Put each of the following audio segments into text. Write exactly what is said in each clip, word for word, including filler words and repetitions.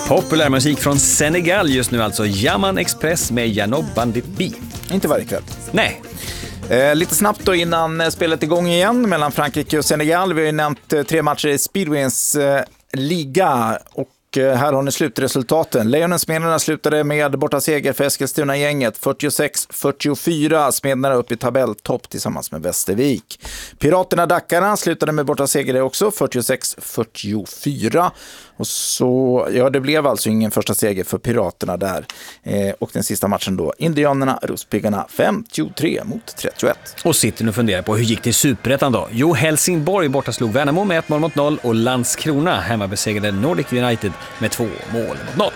Populär musik från Senegal just nu, alltså Yaman Express med Janob Bandit B. Inte varje kväll. Nej. Eh, lite snabbt då innan spelet igång igen mellan Frankrike och Senegal. Vi har ju nämnt eh, tre matcher i Speedwins eh, liga och här har ni slutresultaten. Lejonen-Smederna slutade med borta seger för Eskilstuna-gänget fyrtiosex fyrtiofyra. Smederna upp i tabelltopp tillsammans med Västervik. Piraterna-Dackarna slutade med borta seger också fyrtiosex fyrtiofyra. Och så, ja, det blev alltså ingen första seger för Piraterna där. Eh, och den sista matchen då, Indianerna, Rospiggarna femtiotre mot trettioett. Och sitter nu och funderar på hur gick det i Superettan då? Jo, Helsingborg borta slog Värnamo med ett mål mot noll och Landskrona hemma besegrade Nordic United med två mål mot noll.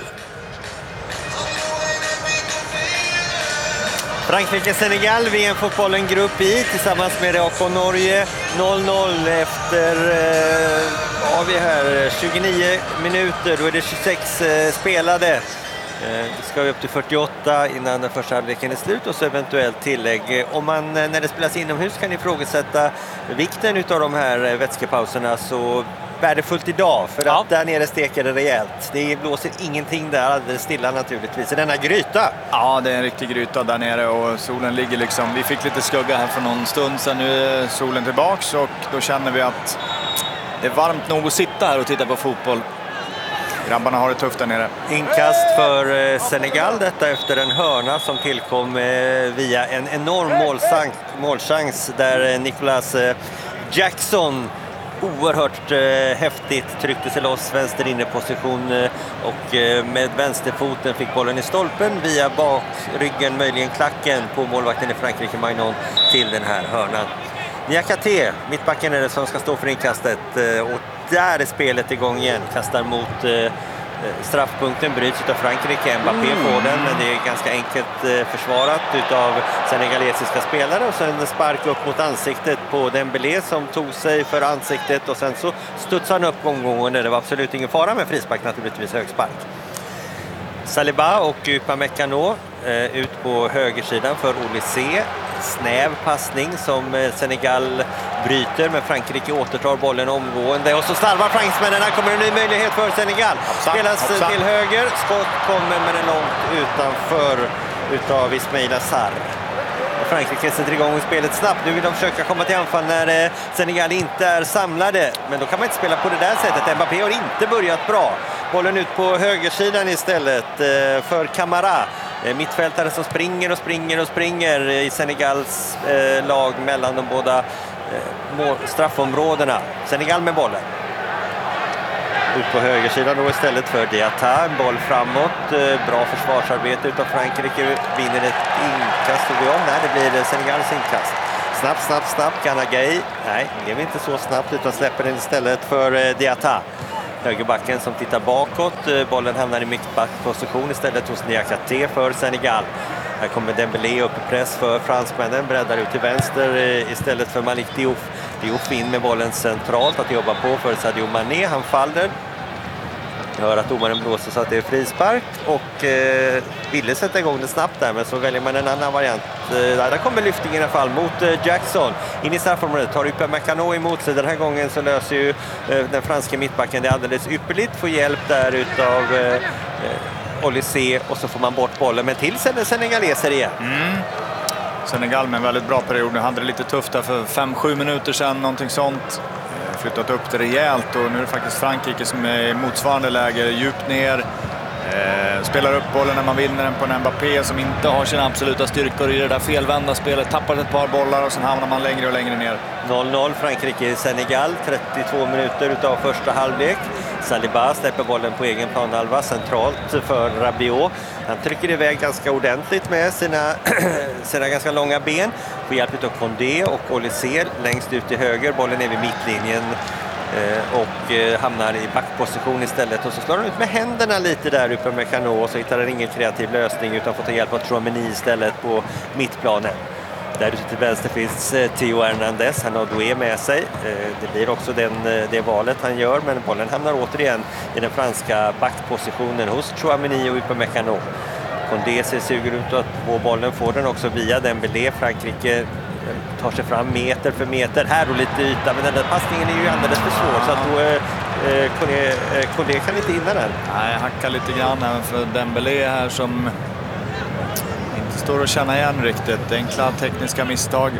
Frankrike-Senegal, V M-fotbollen grupp I tillsammans med Irak och Norge. noll noll efter eh, ja, vi här, tjugonio minuter, då är det tjugosex eh, spelade. Eh, det ska upp till fyrtioåtta innan den första halvleken är slut och så eventuellt tillägg. Om man när det spelas inomhus kan ifrågasätta vikten utav de här eh, vätskepauserna, så värdefullt idag, för ja. att där nere steker det rejält. Det blåser ingenting där, alldeles stilla naturligtvis. I denna gryta. Ja, det är en riktig gryta där nere och solen ligger liksom. Vi fick lite skugga här för någon stund sedan, nu är solen tillbaks och då känner vi att det är varmt nog att sitta här och titta på fotboll. Grabbarna har det tufft där nere. Inkast för Senegal, detta efter en hörna som tillkom via en enorm målchans, målchans där Nicolas Jackson oerhört eh, häftigt tryckte sig loss vänster inne position eh, och eh, med vänsterfoten fick bollen i stolpen via bakryggen, möjligen klacken på målvakten i Frankrike, Magnon, till den här hörnan. Niakate, mittbacken är det som ska stå för inkastet eh, och där är spelet igång igen, kastar mot eh, straffpunkten, bryts utav Frankrike. Mbappé får den, men det är ganska enkelt eh, försvarat utav senegalesiska spelare och sen en spark upp mot ansiktet på Dembélé som tog sig för ansiktet och sen så studsade han upp gånggången. Det var absolut ingen fara med frispark, naturligtvis högspark. Saliba och Upamecano eh, ut på högersidan för Olysée. Snäv passning som Senegal bryter, men Frankrike återtar bollen omgående och så starvar fransmännen. Här kommer en ny möjlighet för Senegal. Spelas hoppsan till höger, skott kommer men är långt utanför utav Ismail Assar. Frankrike sätter igång spelet snabbt. Nu vill de försöka komma till anfall när Senegal inte är samlade, men då kan man inte spela på det där sättet. Mbappé har inte börjat bra. Bollen ut på högersidan istället för Camara. Mittfältare som springer och springer och springer i Senegals eh, lag mellan de båda eh, straffområdena. Senegal med bollen. Ut på högersidan då istället för Diatta. En boll framåt. Eh, bra försvarsarbete utav Frankrike. Vinner ett inkast. Och vi om där. Det blir Senegals inkast. Snabbt, snabbt, snabbt. Ganagay. Nej, det är inte så snabbt utan släpper den istället för eh, Diatta. Högerbacken som tittar bakåt. Bollen hamnar i mittbackposition istället hos Niakate för Senegal. Här kommer Dembélé upp i press för fransmännen. Breddar ut till vänster istället för Malik Diouf. Diouf in med bollen centralt att jobba på för Sadio Mané. Han faller. Jag hör att domaren blåser så att det är frispark och eh, ville sätta igång det snabbt där, men så väljer man en annan variant. Eh, där kommer lyftningen i alla fall mot eh, Jackson. In i straffområdet tar Upamecano emot sig. Den här gången så löser ju eh, den franska mittbacken det alldeles ypperligt. Får hjälp där utav eh, eh, Olysée och så får man bort bollen. Men till sen senegaleser igen. Mm. Senegal med en väldigt bra period. Nu hade det lite tufft där för fem sju minuter sedan, någonting sånt. Flyttat upp det rejält och nu är det faktiskt Frankrike som är i motsvarande läge djupt ner. Eh, spelar upp bollen när man vinner den på en Mbappé som inte har sina absoluta styrkor i det där felvända spelet. Tappar ett par bollar och sen hamnar man längre och längre ner. noll noll Frankrike-Senegal, trettiotvå minuter utav första halvlek. Saliba släpper bollen på egen planhalva centralt för Rabiot. Han trycker iväg ganska ordentligt med sina, sina ganska långa ben. Får hjälp av Condé och Olysée längst ut till höger. Bollen är vid mittlinjen eh, och eh, hamnar i backposition istället. Och så slår han ut med händerna lite där uppe med Cano och så hittar han ingen kreativ lösning utan får ta hjälp av Tchouaméni istället på mittplanen. Där ute till vänster finns eh, Theo Hernandez, han har Doué med sig. Eh, det blir också den, eh, det valet han gör, men bollen hamnar återigen i den franska backpositionen hos Tchouaméni och Upamecano. Condé ser suger ut att få bollen, får den också via Dembélé. Frankrike eh, tar sig fram meter för meter. Här och lite yta, men den där passningen är ju alldeles för svår så att då eh, eh, Kondé, eh, Kondé kan inte hinna den. Nej, hackar lite grann även för Dembélé här som inte står och känna igen riktigt. Enkla tekniska misstag.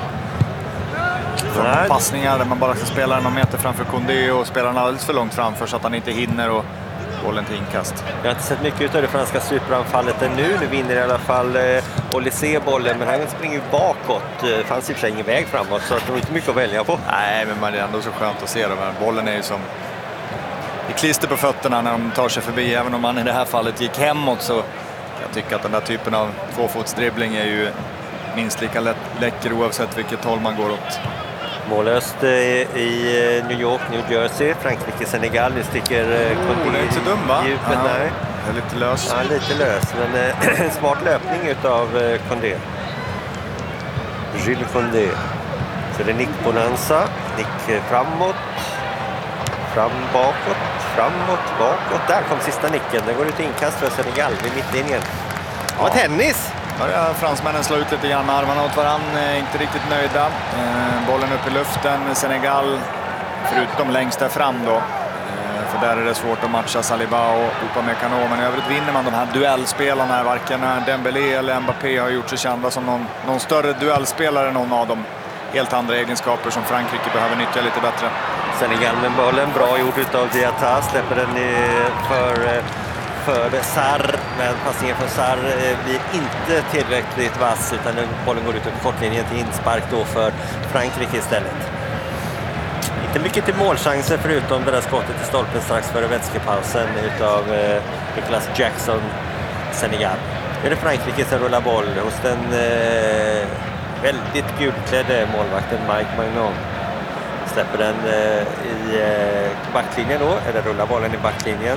Från passningar där man bara ska spela någon meter framför Kondé och spela den alldeles för långt framför så att han inte hinner och bollen till inkast. Jag har inte sett mycket av det franska superanfallet ännu. Nu vinner i alla fall eh, Olysée bollen, men han springer ju bakåt. Det fanns i och för sig ingen väg framåt, så det var inte mycket att välja på. Nej, men det är ändå så skönt att se dem. Bollen är ju som i klister på fötterna när de tar sig förbi. Även om man i det här fallet gick hemåt, så jag tycker att den där typen av tvåfotsdribbling är ju minst lika lätt, läcker oavsett vilket håll man går åt. Målöst i New York, New Jersey, Frankrike, Senegal. Nu sticker Kondé oh, det är inte dum, va? djupet. Ja, nej. Det är lite lös. Ja, lite lös, men en smart löpning utav Kondé. Jules Kondé. Så det är nick bonanza, nick framåt, fram bakåt, framåt, bakåt. Där kom sista nicken. Den går ut i inkast för Senegal vid mittlinjen. Ja, tennis! Börjar fransmännen slå ut lite grann med armarna åt varann, inte riktigt nöjda. Eh, bollen upp i luften, Senegal förutom längst där fram då. Eh, för där är det svårt att matcha Saliba och Upamecano, men i övrigt vinner man de här duellspelarna. Varken Dembélé eller Mbappé har gjort sig kända som någon, någon större duellspelare, någon av dem. Helt andra egenskaper som Frankrike behöver nyttja lite bättre. Senegal med bollen, bra gjort utav Diatta, släpper den i, för... för Sarr, men passningen för Sarr blir inte tillräckligt vass, utan bollen går ut över kortlinjen till inspark då för Frankrike istället. Inte mycket till målchanser förutom det där skottet i stolpen strax före vätskepausen utav eh, Nicolas Jackson, Senegal. Nu är det Frankrike som rullar boll hos den eh, väldigt gulklädde målvakten Mike Maignan. Släpper den eh, i eh, backlinjen då, eller rullar bollen i backlinjen.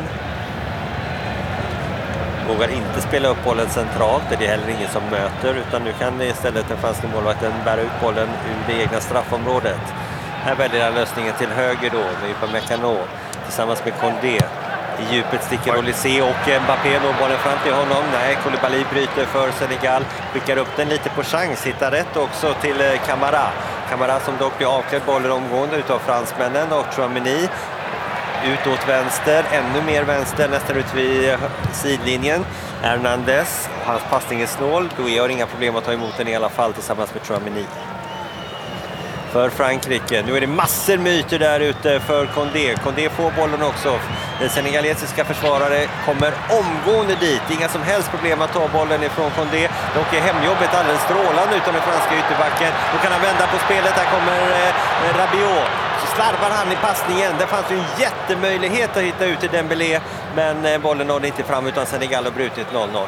Vågar inte spela upp bollen centralt, det är heller ingen som möter, utan nu kan istället den franska målvakten bära ut bollen ur det egna straffområdet. Här väljer han lösningen till höger då med Upamecano tillsammans med Kondé. I djupet sticker Olysée och Mbappé når bollen fram till honom. Nej, Koulibaly bryter för Senegal, skickar upp den lite på chans, hittar rätt också till Camara. Camara som dock blir avklädd bollen omgående utav fransmännen och Tchouaméni. Ut åt vänster, ännu mer vänster, nästan ut vid sidlinjen. Hernandez, hans passning är snål. Då har inga problem att ta emot den i alla fall tillsammans med Tchouaméni. För Frankrike, nu är det massor myter där ute för Kondé. Kondé får bollen också. Den senegalesiska försvarare kommer omgående dit. Inga som helst problem att ta bollen ifrån Kondé. Dock är hemjobbet alldeles strålande utan den franska ytterbacken. Då kan han vända på spelet. Här kommer eh, Rabiot. Så slarvar han i passningen. Det fanns ju en jättemöjlighet att hitta ut i Dembélé. Men eh, bollen nådde inte fram utan Senegal har brutit noll noll.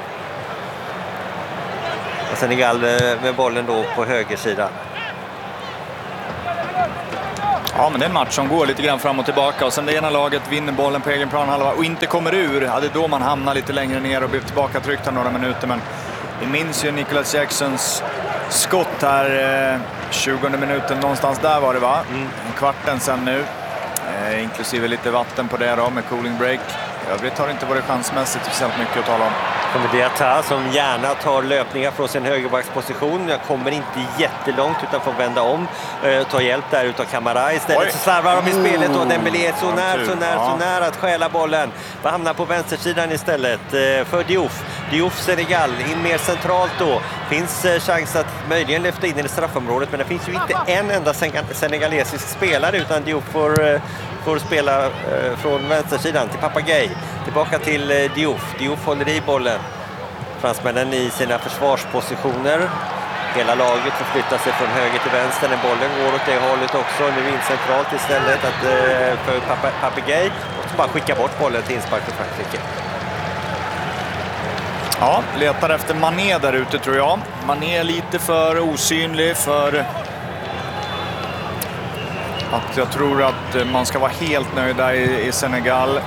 Och Senegal eh, med bollen då på högersidan. Ja, men det är en match som går lite grann fram och tillbaka och sen det ena laget vinner bollen på egen planhalva och inte kommer ur. Ja, det är då man hamnar lite längre ner och blir tillbaka tryckt några minuter. Men vi minns ju Nicolas Jacksons skott här eh, tjugonde minuten, någonstans där var det, va? Mm. En kvarten sen nu, eh, inklusive lite vatten på det då med cooling break. I övrigt har det inte varit chansmässigt speciellt mycket att tala om. Kommer Diatta som gärna tar löpningar från sin högerbacksposition. Jag kommer inte jättelångt utan får vända om. Eh, ta hjälp där utav Camara. Istället Oj. så slarvar de i spelet och Dembélé är så när, så när, ja. så när att stjäla bollen. Man hamnar på vänstersidan istället eh, för Diouf. Diouf Senegal in mer centralt då. Finns eh, chans att möjligen lyfta in i straffområdet, men det finns ju inte en enda senegalesisk spelare utan Diouf får... Eh, får spela eh, från vänstersidan till Papagay. Tillbaka till eh, Diouf. Diouf håller i bollen. Fransmännen i sina försvarspositioner. Hela laget förflyttar sig från höger till vänster när bollen går åt det hållet också. Nu in centralt istället att, eh, för Pap Papagay. Och så bara skicka bort bollen till inspark till Frankrike. Ja, letar efter Mané där ute tror jag. Mané är lite för osynlig för... att jag tror att man ska vara helt nöjda i, i Senegal.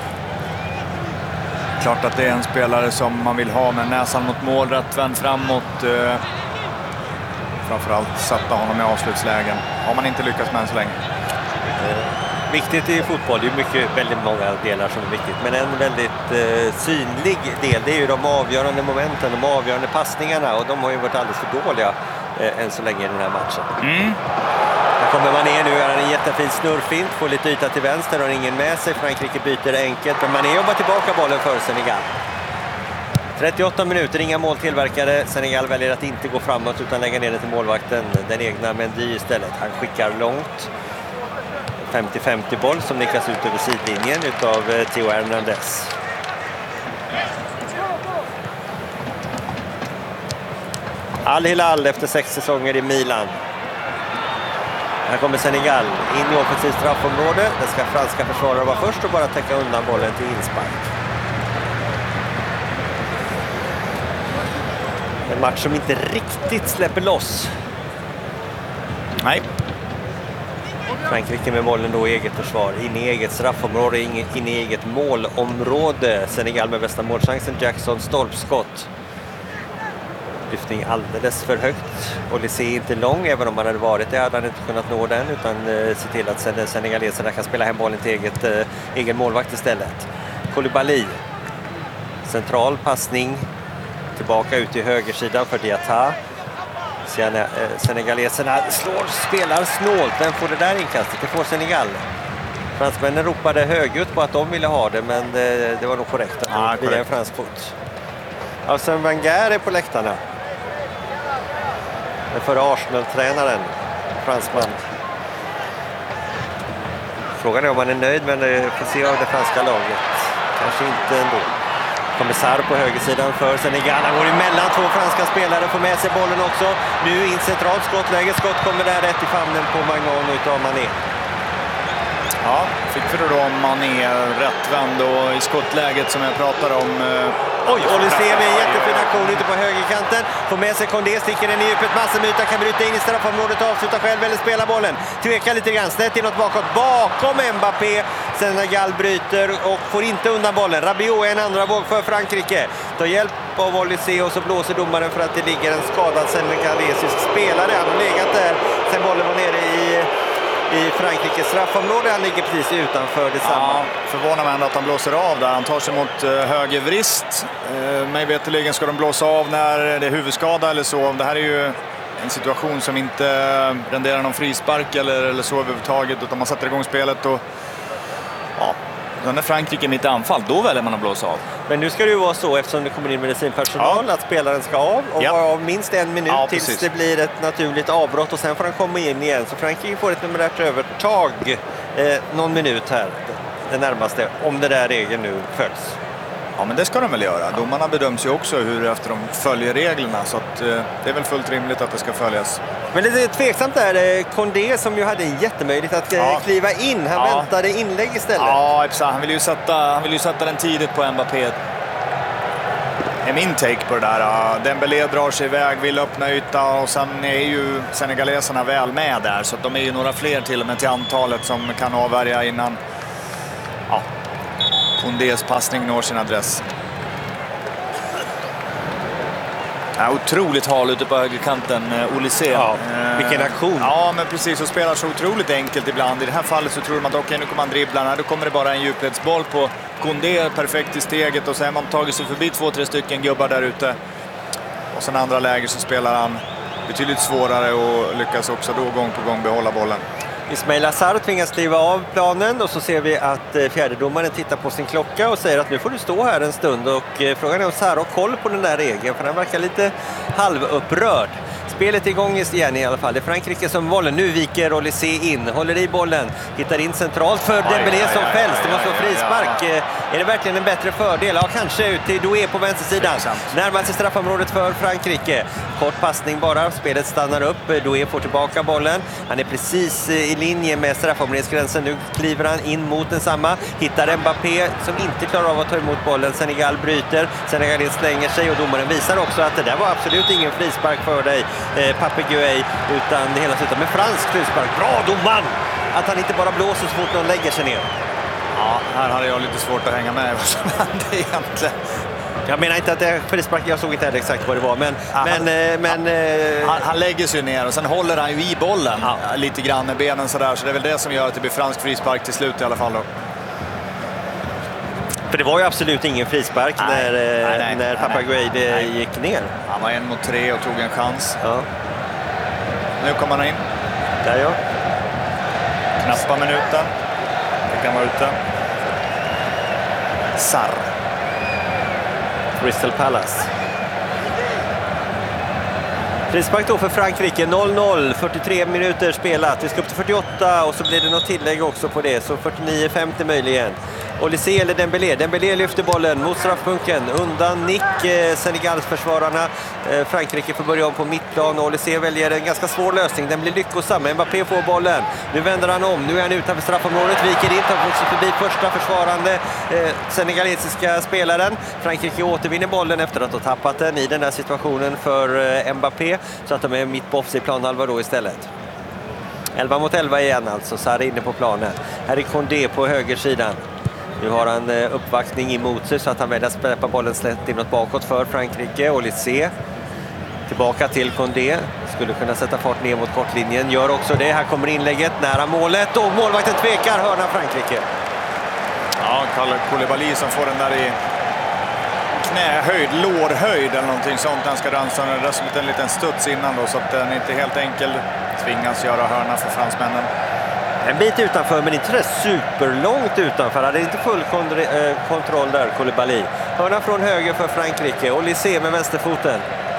Klart att det är en spelare som man vill ha med näsan mot mål, rättvänd framåt. Eh, framförallt sätta honom i avslutslägen. Har man inte lyckats med än så länge. Eh, viktigt i fotboll, det är mycket, väldigt många delar som är viktigt. Men en väldigt eh, synlig del, det är ju de avgörande momenten, de avgörande passningarna. Och de har ju varit alldeles för dåliga eh, än så länge i den här matchen. Mm. Här kommer Mané nu, gör en jättefin snurrfint, får lite yta till vänster och ingen med sig. Frankrike byter enkelt, men Mané jobbar tillbaka bollen för Senegal. trettioåtta minuter, inga mål tillverkade. Senegal väljer att inte gå framåt utan lägga ner det till målvakten, den egna Mendy istället. Han skickar långt. femtio femtio boll som nickas ut över sidlinjen utav Theo Hernandez. Al Hilal efter sex säsonger i Milan. Här kommer Senegal in i offensivt straffområde. Det ska franska försvarare vara först och bara täcka undan bollen till inspark. En match som inte riktigt släpper loss. Nej. Frankrike med bollen då i eget försvar. In i eget straffområde, in i eget målområde. Senegal med bästa målchansen. Jackson stolpskott. Lyftning alldeles för högt. Olysée är inte lång, även om han hade varit det hade han inte kunnat nå den, utan eh, se till att senegaleserna kan spela hem bollen till eget, eh, egen målvakt istället. Koulibaly. Central passning. Tillbaka ut i högersidan för Diatta. Sen, eh, senegaleserna slår, spelar snålt. Vem får det där inkastet? Det får Senegal. Fransmännen ropade högljutt på att de ville ha det, men det, det var nog korrekt. Ja, via en fransk fot. Arsène Wenger är på läktarna. Den förra Arsenal-tränaren, fransman. Frågan är om man är nöjd, men det får se av det franska laget. Kanske inte ändå. Kommissar på högersidan för Senegal. Han går emellan två franska spelare, får med sig bollen också. Nu in centralt skottläge. Skott kommer där rätt i famnen på Magnan utav Mané. Ja, fick för då Mané rättvänd och i skottläget som jag pratade om. Oj, Olysée med en jättefin aktion ute på högerkanten. Får med sig Condé, sticker den i djupet. Massamyta kan bryta in i straffområdet och avsluta själv eller spela bollen. Tvekar lite grann, snett inåt bakåt. Bakom Mbappé. Senegal bryter och får inte undan bollen. Rabiot är en andra våg för Frankrike. Tar hjälp av Olysée och så blåser domaren för att det ligger en skadad senegalesisk spelare. Han har legat där sen bollen var nere i... i Frankrikes straffområde. Han ligger precis utanför detsamma. Ja, förvånar mig ändå att han blåser av där. Han tar sig mot uh, höger vrist. Uh, mig veterligen ska de blåsa av när det är huvudskada eller så. Det här är ju en situation som inte renderar någon frispark eller, eller så överhuvudtaget, utan man sätter igång spelet och ja, när Frankrike är mitt anfall, då väljer man att blåsa av. Men nu ska det ju vara så, eftersom det kommer in medicinpersonal, ja, att spelaren ska av och ja. vara av minst en minut, ja, tills det blir ett naturligt avbrott och sen får han komma in igen. Så Frankrike får ett numerärt övertag eh, någon minut här, det närmaste, om det där regeln nu följs. Ja, men det ska de väl göra. Domarna bedöms ju också hur efter de följer reglerna, så att, eh, det är väl fullt rimligt att det ska följas. Men det är tveksamt där, eh, Condé som ju hade en jättemöjlighet att eh, ja. kliva in. Han ja. väntade inlägg istället. Ja, exakt. Han vill ju sätta, han vill ju sätta den tidigt på Mbappé. Är min take på det där. Dembélé drar sig iväg, vill öppna yta och sen är ju senegaleserna väl med där. Så att de är ju några fler till och med till antalet som kan avvärja innan ja, Condés passning når sin adress. Ja, otroligt hal ute på högerkanten, Olysée. Ja, vilken aktion. Ja, men precis, och spelar så otroligt enkelt ibland. I det här fallet så tror man att okej, okay, nu kommer han dribbla. Nej, då kommer det bara en djupledsboll på Condé, perfekt i steget. Och sen har man tagit sig förbi två, tre stycken gubbar där ute. Och sen andra läger så spelar han betydligt svårare och lyckas också då gång på gång behålla bollen. Ismail Assar tvingas kliva av planen och så ser vi att fjärdedomaren tittar på sin klocka och säger att nu får du stå här en stund, och frågan är om Sarr har koll på den där regeln, för han verkar lite halvupprörd. Spelet är igång igen i alla fall. Det är Frankrike som bollen. Nu viker Olysée in, håller i bollen, hittar in centralt för Dembélé som fälls. Det måste vara frispark. Är det verkligen en bättre fördel? Ja, kanske ut till Doué på vänstersidan. Närmar sig straffområdet för Frankrike. Kort passning bara. Spelet stannar upp. Doué får tillbaka bollen. Han är precis i linje med straffområdesgränsen. Nu kliver han in mot densamma. Hittar Mbappé som inte klarar av att ta emot bollen. Senegal bryter. Senegal slänger sig och domaren visar också att det där var absolut ingen frispark för dig, eh, Pape Gueye, utan det hela slutar med fransk frispark. Bra domaren! Att han inte bara blåser så fort någon lägger sig ner. Ja, här hade jag lite svårt att hänga med vad som hände egentligen. Jag menar inte att det är frispark, jag såg inte heller exakt vad det var, men... Ja, men, han, eh, men han, han, han lägger sig ner och sen håller han ju i bollen ja. lite grann med benen sådär, så det är väl det som gör att det blir fransk frispark till slut i alla fall då. För det var ju absolut ingen frispark nej, när, nej, nej, när Pape Gueye gick ner. Han var en mot tre och tog en chans. Ja. Nu kommer han in. Där ja. knappa minuten. Det kan vara ute. Sarr. Crystal Palace. Frispark då för Frankrike, noll noll, fyrtiotre minuter spelat. Vi ska upp till fyrtioåtta och så blir det något tillägg också på det, så fyrtionio femtio möjligen. Olysée eller Dembélé. Dembélé lyfter bollen mot straffpunkten. Undan nick eh, Senegals försvararna. Eh, Frankrike får börja om på mittplan och Olysée väljer en ganska svår lösning. Den blir lyckosam. Mbappé får bollen. Nu vänder han om. Nu är han utanför straffområdet. Viker in. Tar också förbi första försvarande eh, senegalesiska spelaren. Frankrike återvinner bollen efter att ha tappat den i den här situationen för eh, Mbappé. Så att de är mitt på offside planhalva då istället. elva mot elva igen alltså. Sarr inne på planen. Här är Condé på högersidan. Nu har han uppvaktning emot sig så att han väljer att släppa bollen slätt inåt bakåt för Frankrike. Olysée tillbaka till Condé. Skulle kunna sätta fart ner mot kortlinjen. Gör också det. Här kommer inlägget nära målet. Och målvakten tvekar. Hörna Frankrike. Ja, Koulibaly som får den där i knähöjd, lårhöjd eller någonting sånt. Han ska dansa den där som en liten studs innan då, så att den inte helt enkel tvingas göra hörna för fransmännen. En bit utanför, men inte det superlångt utanför. Hade inte full kontroll där, Koulibaly. Hörna från höger för Frankrike. Olysée med vänsterfoten.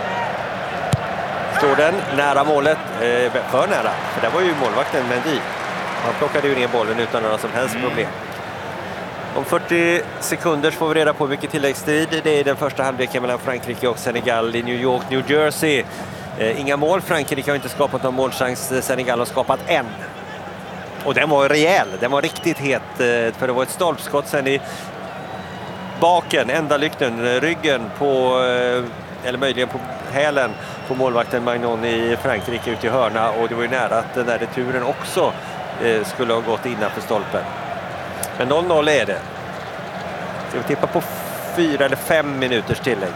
Står den nära målet. Eh, för nära. För där var ju målvakten Mendy. Han plockade ju ner bollen utan några som helst problem. Om fyrtio sekunder får vi reda på vilket tilläggstid. Det är den första halvleken mellan Frankrike och Senegal i New York, New Jersey. Eh, inga mål. Frankrike har inte skapat någon målchans. Senegal har skapat en. Och den var rejäl, den var riktigt het, för det var ett stolpskott sen i baken, ända lykten, ryggen på, eller möjligen på hälen på målvakten Magnon i Frankrike ut i hörna, och det var ju nära att den där returen också skulle ha gått innanför stolpen. Men noll noll är det. Ska vi tippa på fyra eller fem minuters tillägg.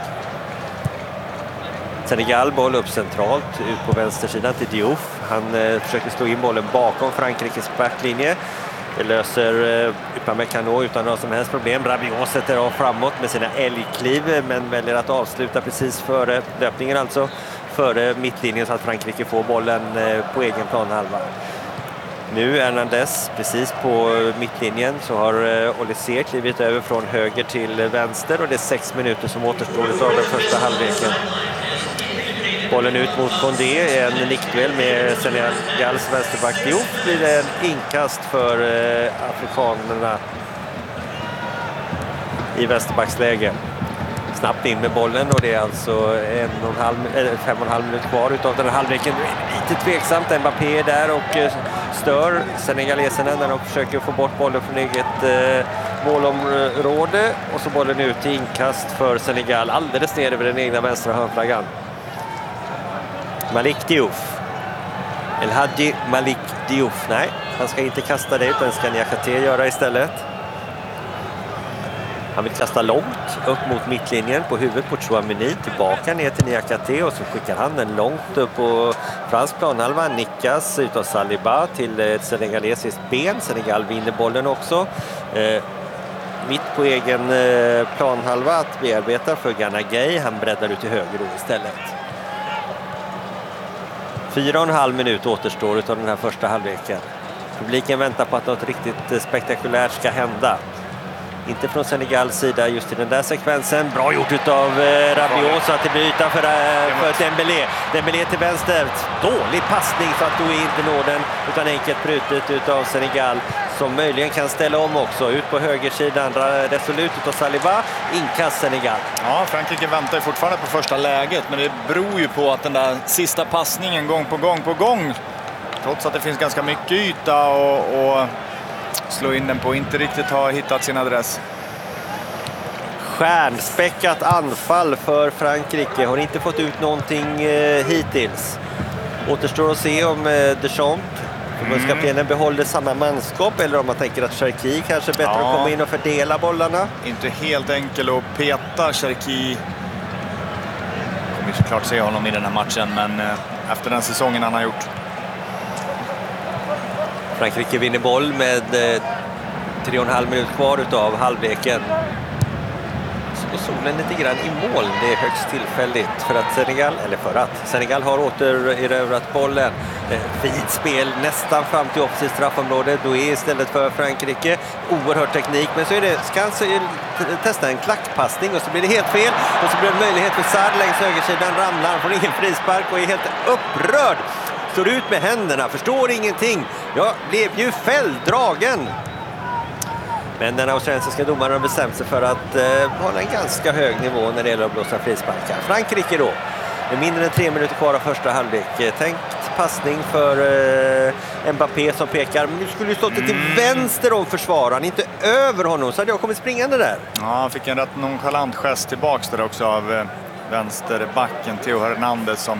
Senegal boll upp centralt ut på vänstersidan till Diouf. Han eh, försöker slå in bollen bakom Frankrikes backlinje. Det löser eh, Upamecano utan några som helst problem. Rabiot sätter av framåt med sina älgkliv, men väljer att avsluta precis före löpningen, alltså före mittlinjen, så att Frankrike får bollen eh, på egen planhalva. Nu Hernandez precis på mittlinjen, så har eh, Olysée klivit över från höger till vänster, och det är sex minuter som återstår av den första halvleken. Bollen ut mot Condé, en nickduell med Senegals vänsterback Diouf. Blir det en inkast för eh, afrikanerna i vänsterbacksläge. Snabbt in med bollen, och det är alltså en och en halv, äh, fem och en halv minut kvar utav den här halvleken. Lite tveksamt, Mbappé är där och eh, stör senegaleserna när de försöker få bort bollen från eget eh, målområde. Och så bollen ut till inkast för Senegal, alldeles ner över den egna vänstra hörnflaggan. Malik Diouf. El Hadji Malik Diouf. Nej, han ska inte kasta det, utan ska Niakhaté göra istället. Han vill kasta långt upp mot mittlinjen på huvudet på Chouameni, tillbaka ner till Niakhaté, och så skickar han den långt upp på fransk planhalva. Nickas utav Saliba till ett senegalesiskt ben. Senegal vinner bollen också. Eh, mitt på egen eh, planhalva att bearbeta för Gana Gueye. Han breddar ut till höger då istället. Fyra och en halv minut återstår av den här första halvleken. Publiken väntar på att något riktigt spektakulärt ska hända. Inte från Senegals sida just i den där sekvensen. Bra gjort av eh, Rabiot, så att det blir yta för, eh, för Dembélé. Dembélé till vänster. Dålig passning så att du inte når den, utan enkelt brutet utav Senegal, som möjligen kan ställa om också. Ut på högersidan, resolut utav Saliba. Inkast Senegal. Ja, Frankrike väntar ju fortfarande på första läget, men det beror ju på att den där sista passningen gång på gång på gång, trots att det finns ganska mycket yta och, och slå in den på, inte riktigt har hittat sin adress. Stjärnspäckat anfall för Frankrike. Har inte fått ut någonting eh, hittills. Återstår att se om eh, Deschamps, förbundskaptenen, mm. behåller samma manskap, eller om man tänker att Cherki kanske är bättre ja. att komma in och fördela bollarna. Inte helt enkel att peta Cherki. Kommer såklart se honom i den här matchen, men eh, efter den säsongen han har gjort. Frankrike vinner boll med eh, tre och en halv minut kvar utav halvleken. och solen lite grann i moln. Det är högst tillfälligt för att Senegal, eller för att Senegal har återerövrat bollen. Fint spel nästan fram till offensivt straffområde. Då är istället för Frankrike oerhörd teknik. Men så är det, ska alltså testa en klackpassning och så blir det helt fel. Och så blir det möjlighet för Sarr längs högersidan, ramlar från ingen frispark och är helt upprörd. Står ut med händerna, förstår ingenting. Jag blev ju fälld, dragen. Men den australiensiska domaren har bestämt sig för att eh, hålla en ganska hög nivå när det gäller att blåsa frisparkar. Frankrike då, det är mindre än tre minuter kvar av första halvlek. Tänkt passning för eh, Mbappé som pekar. Men nu skulle ju stått mm. till vänster om försvararen, inte över honom. Så hade jag kommit springande där. Ja, han fick en rätt nonchalant gest tillbaks där också av eh, vänsterbacken Theo Hernandez som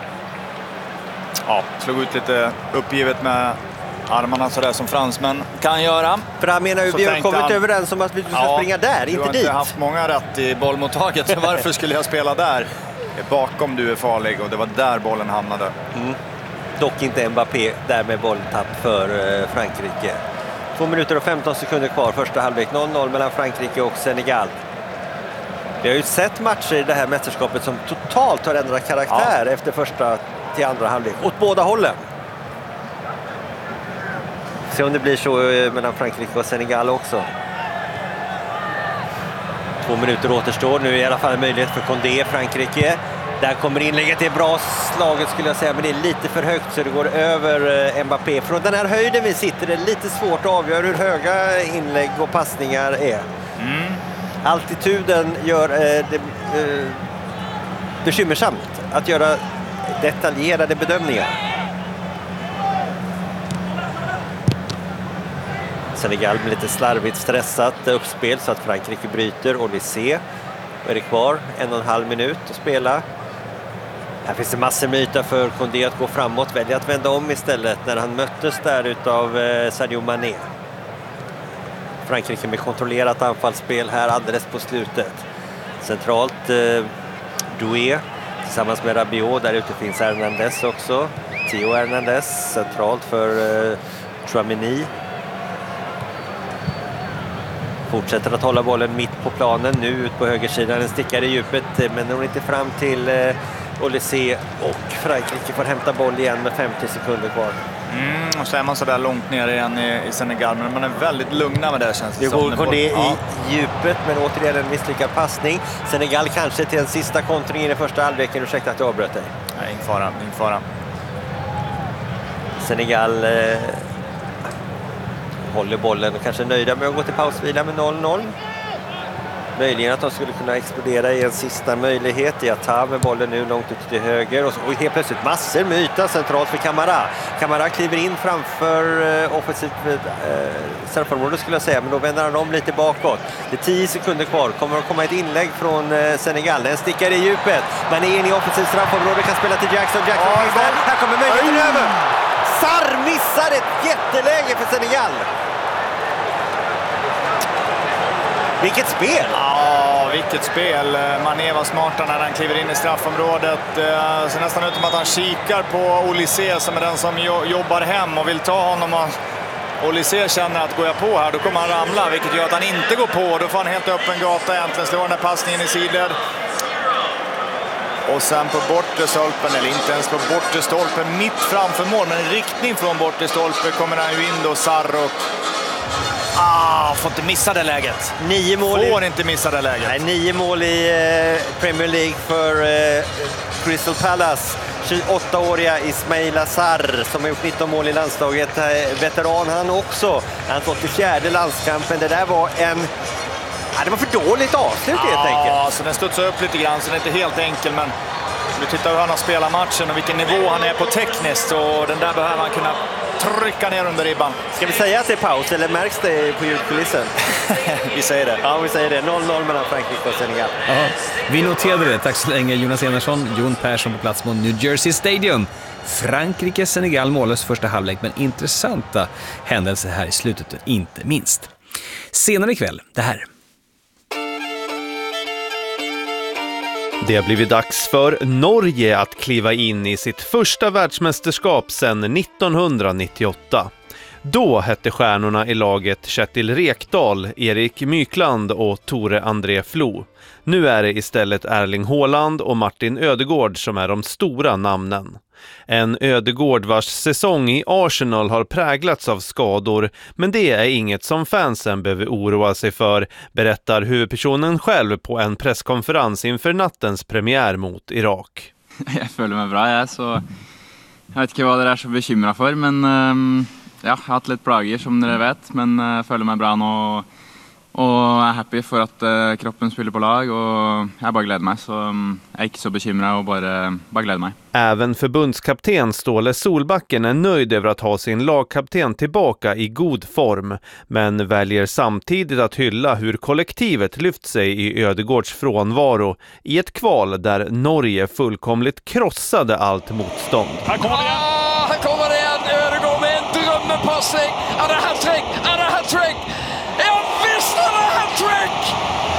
ja, slog ut lite uppgivet med armarna sådär som fransmän kan göra. För han menar ju, vi har kommit han, överens om att vi ska ja, springa där, inte dit. Du har inte haft många rätt i bollmottaget, så varför skulle jag spela där? Bakom du är farlig och det var där bollen hamnade. Mm. Dock inte Mbappé, där med bolltapp för eh, Frankrike. Två minuter och femton sekunder kvar, första halvlek noll noll mellan Frankrike och Senegal. Vi har ju sett matcher i det här mästerskapet som totalt har ändrat karaktär ja. efter första till andra halvlek, åt båda hållen. Se om det blir så mellan Frankrike och Senegal också. Två minuter återstår. Nu är i alla fall en möjlighet för Condé, Frankrike. Där kommer inlägget. Det är bra slaget skulle jag säga, men det är lite för högt så det går över Mbappé. Från den här höjden vi sitter det är lite svårt att avgöra hur höga inlägg och passningar är. Mm. Altituden gör eh, det eh, bekymmersamt att göra detaljerade bedömningar. Senegal blir lite slarvigt stressat uppspel så att Frankrike bryter. Olysée är det kvar en och en halv minut att spela. Här finns det massor med yta för Condé att gå framåt. Väljer att vända om istället när han möttes där utav eh, Sadio Mané. Frankrike med kontrollerat anfallsspel här alldeles på slutet. Centralt eh, Doué tillsammans med Rabiot. Där ute finns Hernandez också. Theo Hernandez centralt för eh, Tchouaméni. Fortsätter att hålla bollen mitt på planen. Nu ut på högersidan. Den stickar i djupet men når inte fram till eh, Olysée. Och Frankrike får hämta boll igen med femtio sekunder kvar. Mm, och så är man så där långt ner igen i, i Senegal. Men man är väldigt lugna med det känns det, det som. går det i djupet men återigen en misslyckad passning. Senegal kanske till en sista kontring i den första halvleken. Ursäkta att jag avbröt dig. Nej, ingen fara, ingen fara. Senegal... Eh, håller bollen och kanske nöjda med att gå till pausvila med noll noll. Möjligen att de skulle kunna explodera i en sista möjlighet i att ta med bollen nu långt ut till höger. Och, så, och helt plötsligt massor med yta centralt för Camara. Camara kliver in framför uh, offensivt uh, straffområde skulle jag säga. Men då vänder han om lite bakåt. Det är tio sekunder kvar. Kommer att komma ett inlägg från uh, Senegal. Den stickar i djupet. Man är in i offensivt straffområde. Kan spela till Jackson. Jackson oh, där. Här kommer möjligheten oh. över. Sarr missar ett jätteläge för Senegal. Vilket spel! Ja, vilket spel. Mané var smarta när han kliver in i straffområdet. Det ser nästan ut som att han kikar på Olysée som är den som jobbar hem och vill ta honom. Olysée känner att går jag på här då kommer han ramla, vilket gör att han inte går på. Då får han helt öppen gata egentligen, slår den här passningen i sidled. Och sen på bortre stolpen, eller inte ens på bortre stolpen, mitt framför mål, men en riktning från bortre stolpen kommer han ju in då, Sarr och... Ah, får inte missa det läget. Nio mål får i... inte missa det läget. Nej, nio mål i eh, Premier League för eh, Crystal Palace. tjugoåttaåriga Ismaila Sarr som har gjort nitton mål i landslaget. Eh, veteran han också. Han fått i fjärde landskampen. Det där var en... Ja, det var för dåligt avslut helt ja, enkelt. Ja, så den studsar upp lite grann, så det är inte helt enkel, men du tittar hur han har spelat matchen och vilken nivå han är på tekniskt, och den där behöver han kunna trycka ner under ribban. Ska vi säga att det är paus eller märks det på ljudkulissen? Vi säger det. Ja, vi säger det. noll noll mellan Frankrike och Senegal. Ja, vi noterade det. Tack så länge Jonas Enarsson, Jon Persson på plats på New Jersey Stadium. Frankrike-Senegal mållös första halvlek, men intressanta händelser här i slutet, inte minst. Senare ikväll, det här. Det har blivit dags för Norge att kliva in i sitt första världsmästerskap sedan nittonhundranittioåtta. Då hette stjärnorna i laget Kjetil Rekdal, Erik Mykland och Tore André Flo. Nu är det istället Erling Haaland och Martin Ödegård som är de stora namnen. En Ödegård vars säsong i Arsenal har präglats av skador, men det är inget som fansen behöver oroa sig för, berättar huvudpersonen själv på en presskonferens inför nattens premiär mot Irak. Jag føler mig bra, jag, så jag vet inte vad det är så bekymrad för, men um, ja, jag har haft lite plager som ni vet, men jag føler mig bra nu och är happy för att uh, kroppen spelar på lag och jag bara gläder mig, så um, jag är inte så bekymrad och bara, bara gläder mig. Även förbundskapten Ståle Solbacken är nöjd över att ha sin lagkapten tillbaka i god form, men väljer samtidigt att hylla hur kollektivet lyft sig i Ödegårds frånvaro i ett kval där Norge fullkomligt krossade allt motstånd. Här kommer det igen! Ah, här kommer det igen! Ödegård med en drömmepassning! Är det hattrick? Är det hattrick? Ja, visst är det hattrick!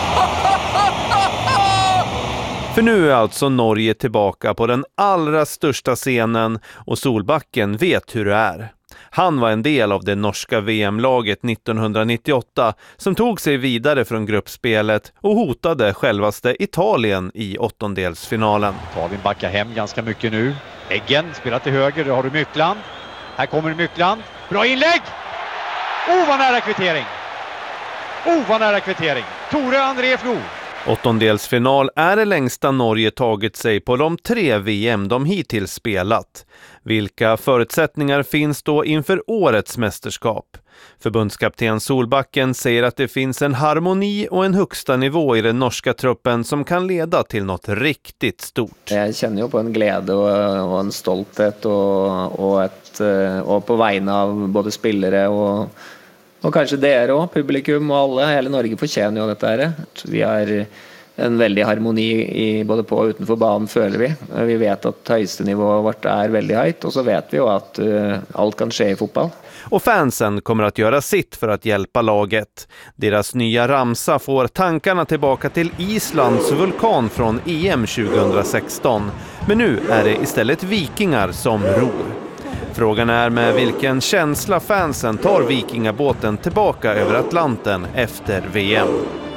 För nu är alltså Norge tillbaka på den allra största scenen och Solbacken vet hur det är. Han var en del av det norska V M-laget nittonhundranittioåtta som tog sig vidare från gruppspelet och hotade självaste Italien i åttondelsfinalen. Italien backar hem ganska mycket nu. Eggen spelar till höger, då har du Mykland. Här kommer Mykland. Bra inlägg! Oh, vad nära kvittering! Oh, vad nära kvittering! Tore André Flo. Åttondelsfinal är det längsta Norge tagit sig på de tre V M de hittills spelat. Vilka förutsättningar finns då inför årets mästerskap? Förbundskapten Solbacken säger att det finns en harmoni och en högsta nivå i den norska truppen som kan leda till något riktigt stort. Jag känner ju på en glädje och, och en stolthet och, och, ett, och på vägna av både spelare och Och kanske dere och publikum och alla, hela Norge förtjänar ju detta här. Vi har en väldig harmoni i både på och utanför banan, føler vi. Vi vet att högsta nivået vårt är väldigt högt, och så vet vi ju att uh, allt kan ske i fotboll. Och fansen kommer att göra sitt för att hjälpa laget. Deras nya ramsa får tankarna tillbaka till Islands vulkan från E M tjugohundrasexton. Men nu är det istället vikingar som ror. Frågan är med vilken känsla fansen tar vikingabåten tillbaka över Atlanten efter V M.